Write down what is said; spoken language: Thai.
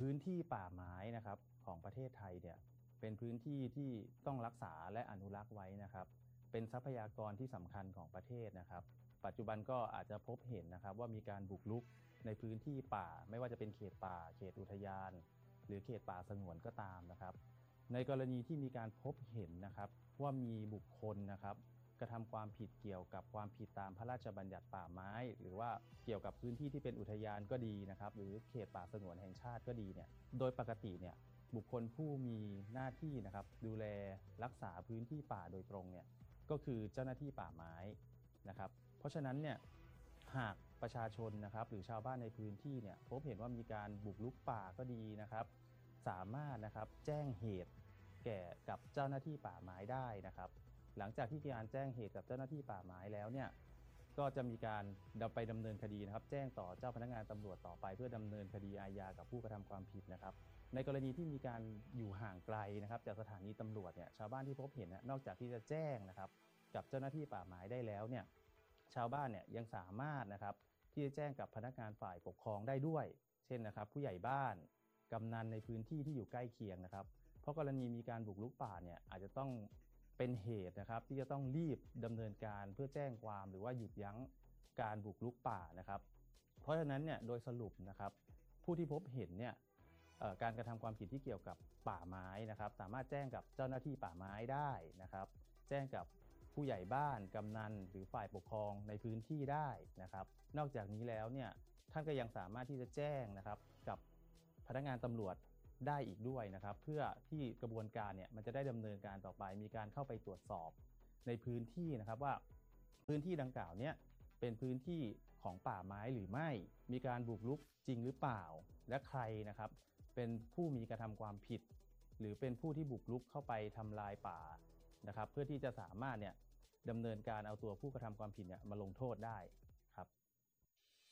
พื้นที่ป่าไม้นะครับของประเทศไทยเนี่ยเป็นพื้นที่ที่ต้องรักษาและอนุรักษ์ไว้นะครับเป็นทรัพยากรที่สำคัญของประเทศนะครับปัจจุบันก็อาจจะพบเห็นนะครับว่ามีการบุกรุกในพื้นที่ป่าไม่ว่าจะเป็นเขตป่าเขตอุทยานหรือเขตป่าสงวนก็ตามนะครับในกรณีที่มีการพบเห็นนะครับว่ามีบุคคลนะครับกระทำความผิดเกี่ยวกับความผิดตามพระราชบัญญัติป่าไม้หรือว่าเกี่ยวกับพื้นที่ที่เป็นอุทยานก็ดีนะครับหรือเขตป่าสงวนแห่งชาติก็ดีเนี่ยโดยปกติเนี่ยบุคคลผู้มีหน้าที่นะครับดูแลรักษาพื้นที่ป่าโดยตรงเนี่ยก็คือเจ้าหน้าที่ป่าไม้นะครับเพราะฉะนั้นเนี่ยหากประชาชนนะครับหรือชาวบ้านในพื้นที่เนี่ยพบเห็นว่ามีการบุกรุกป่าก็ดีนะครับสามารถนะครับแจ้งเหตุแก่กับเจ้าหน้าที่ป่าไม้ได้นะครับ หลังจากที่มีการแจ้งเหตุกับเจ้าหน้าที่ป่าไม้แล้วเนี่ยก็จะมีการไปดำเนินคดีนะครับแจ้งต่อเจ้าพนักงานตำรวจต่อไปเพื่อดำเนินคดีอาญากับผู้กระทำความผิดนะครับในกรณีที่มีการอยู่ห่างไกลนะครับจากสถานีตำรวจเนี่ยชาวบ้านที่พบเห็นนอกจากที่จะแจ้งนะครับกับเจ้าหน้าที่ป่าไม้ได้แล้วเนี่ยชาวบ้านเนี่ยยังสามารถนะครับที่จะแจ้งกับพนักงานฝ่ายปกครองได้ด้วยเช่นนะครับผู้ใหญ่บ้านกำนันในพื้นที่ที่อยู่ใกล้เคียงนะครับเพราะกรณีมีการบุกรุกป่าเนี่ยอาจจะต้องเป็นเหตุนะครับที่จะต้องรีบดำเนินการเพื่อแจ้งความหรือว่าหยุดยั้งการบุกรุกป่านะครับเพราะฉะนั้นเนี่ยโดยสรุปนะครับผู้ที่พบเห็นเนี่ยการกระทำความผิดที่เกี่ยวกับป่าไม้นะครับสามารถแจ้งกับเจ้าหน้าที่ป่าไม้ได้นะครับแจ้งกับผู้ใหญ่บ้านกำนันหรือฝ่ายปกครองในพื้นที่ได้นะครับนอกจากนี้แล้วเนี่ยท่านก็ยังสามารถที่จะแจ้งนะครับกับพนักงานตำรวจได้อีกด้วยนะครับเพื่อที่กระบวนการเนี่ยมันจะได้ดำเนินการต่อไปมีการเข้าไปตรวจสอบในพื้นที่นะครับว่าพื้นที่ดังกล่าวเนี่ยเป็นพื้นที่ของป่าไม้หรือไม่มีการบุกรุกจริงหรือเปล่าและใครนะครับเป็นผู้มีกระทำความผิดหรือเป็นผู้ที่บุกรุกเข้าไปทำลายป่านะครับเพื่อที่จะสามารถเนี่ยดำเนินการเอาตัวผู้กระทำความผิดเนี่ยมาลงโทษได้